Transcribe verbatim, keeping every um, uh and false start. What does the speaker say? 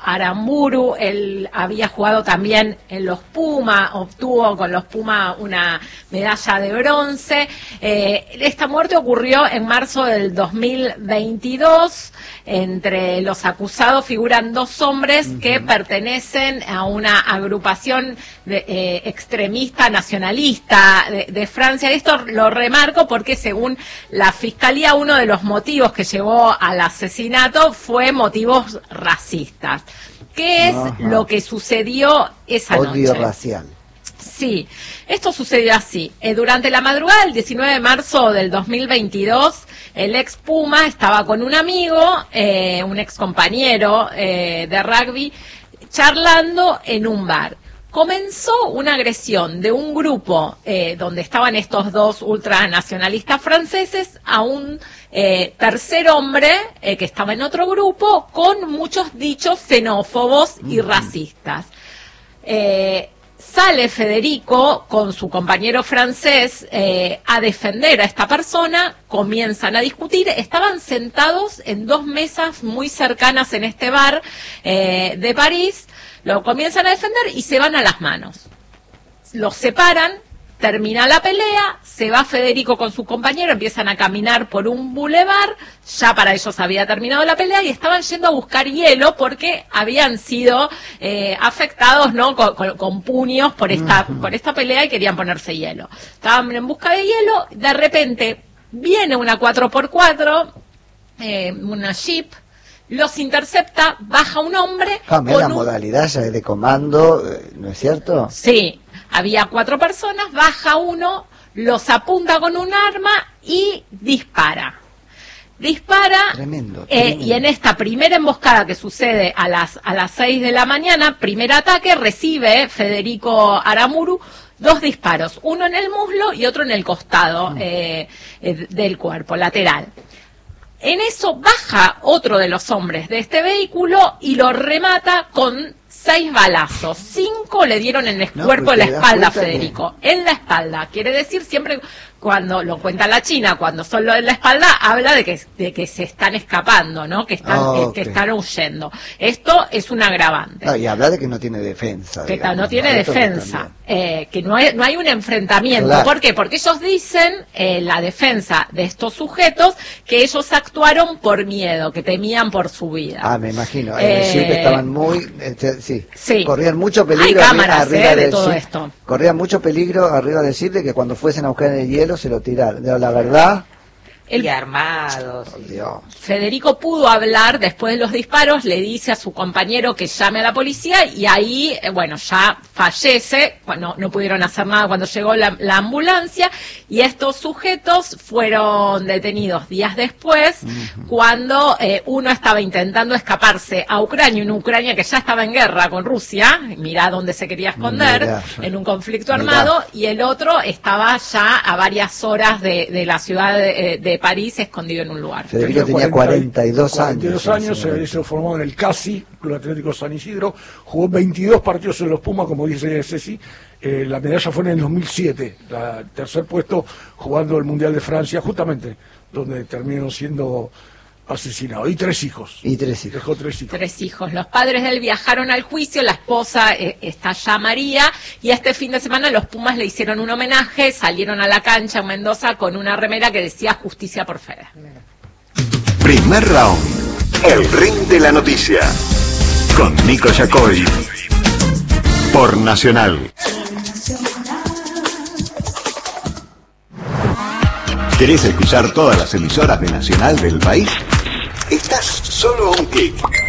Aramburu. Él había jugado también en los Puma, obtuvo con los Puma una medalla de bronce. Eh, esta muerte ocurrió en marzo del dos mil veintidós. Entre los acusados figuran dos hombres uh-huh. que pertenecen a una agrupación de, eh, extremista nacionalista de, de Francia. Esto lo remarco porque según la Fiscalía uno de los motivos que llevó al asesinato fue motivos racistas. ¿Qué es Ajá. lo que sucedió esa Odio noche? Odio racial. Sí, esto sucedió así. Eh, durante la madrugada del diecinueve de marzo del dos mil veintidós, el ex Puma estaba con un amigo, eh, un ex compañero eh, de rugby, charlando en un bar. Comenzó una agresión de un grupo eh, donde estaban estos dos ultranacionalistas franceses a un eh, tercer hombre eh, que estaba en otro grupo con muchos dichos xenófobos y racistas. Eh, Sale Federico con su compañero francés eh, a defender a esta persona, comienzan a discutir, estaban sentados en dos mesas muy cercanas en este bar eh, de París, lo comienzan a defender y se van a las manos. Los separan, termina la pelea, se va Federico con su compañero, empiezan a caminar por un bulevar, ya para ellos había terminado la pelea y estaban yendo a buscar hielo porque habían sido eh, afectados, ¿no? con, con, con puños por esta, uh-huh. por esta pelea y querían ponerse hielo. Estaban en busca de hielo, de repente viene una cuatro por cuatro, eh, una Jeep, los intercepta, baja un hombre. Ah, con la un... modalidad ya de comando, ¿no es cierto? Sí. Había cuatro personas, baja uno, los apunta con un arma y dispara. Dispara, tremendo, eh, tremendo. Y en esta primera emboscada que sucede a las a las seis de la mañana, primer ataque, recibe Federico Aramburu dos disparos, uno en el muslo y otro en el costado eh, eh, del cuerpo, lateral. En eso baja otro de los hombres de este vehículo y lo remata con seis balazos. Cinco le dieron en el no, cuerpo, en la espalda a Federico. Que... En la espalda. Quiere decir siempre, cuando lo cuenta la China, cuando son lo en la espalda, habla de que, de que se están escapando, ¿no? Que están, oh, okay. que, que están huyendo. Esto es un agravante. Ah, y habla de que no tiene defensa. Que digamos, no tiene defensa. Eh, que no hay, no hay un enfrentamiento. Claro. ¿Por qué? Porque ellos dicen, eh, la defensa de estos sujetos, que ellos actuaron por miedo, que temían por su vida. Ah, me imagino. En eh, el Jeep estaban muy... Este, sí. sí. Corrían mucho peligro. Hay cámaras, arriba, eh, arriba de todo Jeep. esto. Corrían mucho peligro arriba del Jeep de que cuando fuesen a buscar el hielo se lo tiraron. De la verdad... El... Y armados. Oh, Dios. Federico pudo hablar después de los disparos, le dice a su compañero que llame a la policía y ahí, eh, bueno, ya fallece, bueno, no pudieron hacer nada cuando llegó la, la ambulancia y estos sujetos fueron detenidos días después uh-huh. cuando eh, uno estaba intentando escaparse a Ucrania, una Ucrania que ya estaba en guerra con Rusia, mirá dónde se quería esconder, mirá, en un conflicto mirá. armado, y el otro estaba ya a varias horas de, de la ciudad de, de París, escondido en un lugar. Federico tenía cuarenta y dos años. cuarenta y dos años, se, se formó en el Casi, Club Atlético San Isidro, jugó veintidós partidos en los Pumas, como dice Ceci, eh, la medalla fue en el dos mil siete, la tercer puesto jugando el Mundial de Francia, justamente, donde terminó siendo asesinado. Y tres hijos. Y tres hijos. Dejó tres hijos. Tres hijos. Los padres de él viajaron al juicio, la esposa eh, está ya María, y este fin de semana los Pumas le hicieron un homenaje, salieron a la cancha en Mendoza con una remera que decía Justicia por Fede. Primer round. El ring de la noticia. Con Nico Yacoy. Por Nacional. ¿Querés escuchar todas las emisoras de Nacional del país? Estás solo a un clic.